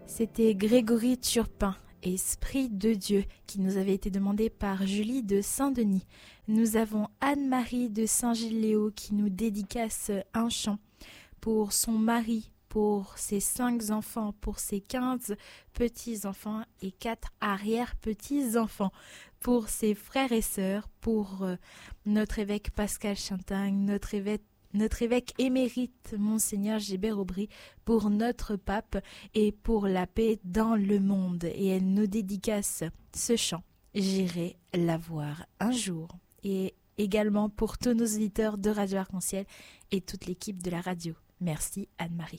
C'était Grégory Turpin, Esprit de Dieu, qui nous avait été demandé par Julie de Saint-Denis. Nous avons Anne-Marie de Saint-Gilles-Léo qui nous dédicace un chant pour son mari, pour ses 5 enfants, pour ses 15 petits-enfants et 4 arrière-petits-enfants, pour ses frères et sœurs, pour notre évêque Pascal Chintagne, notre évêque émérite, Monseigneur Gilbert Aubry, pour notre pape et pour la paix dans le monde. Et elle nous dédicace ce chant, J'irai la voir un jour. Et également pour tous nos auditeurs de Radio Arc-en-Ciel et toute l'équipe de la radio. Merci Anne-Marie.